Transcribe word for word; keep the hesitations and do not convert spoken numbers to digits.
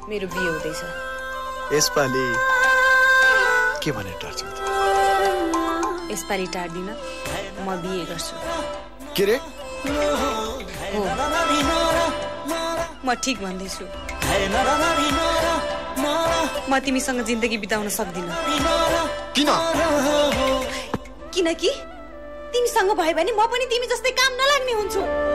मेरो बिहे हुँदैछ। यसपालि के भने टार्छौ त? यसपालि टार्दिन, म बिहे गर्छु। के रे? हो, म ठिक भन्दैछु। म तिमीसँग जिन्दगी बिताउन सक्दिन। किन? किनकि तिमीसँग भयो भने म पनि तिमी जस्तै काम नलाग्ने हुन्छु।